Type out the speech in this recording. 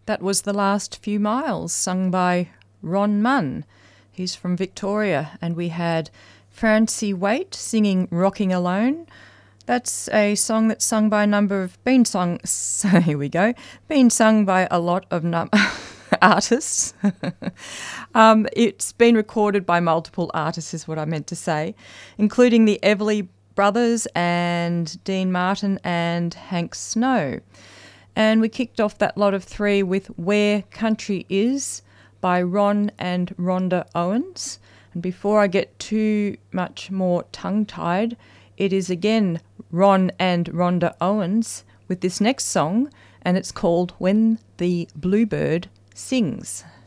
That was The Last Few Miles, sung by Ron Munn. He's from Victoria. And we had Francie Waite singing Rocking Alone. That's a song that's sung by a number of... been sung by a lot of artists. It's been recorded by multiple artists is what I meant to say, including the Everly Brothers and Dean Martin and Hank Snow. And we kicked off that lot of three with Where Country Is by Ron and Rhonda Owens. And before I get too much more tongue-tied, it is again Ron and Rhonda Owens with this next song, and it's called When the Bluebird Sings.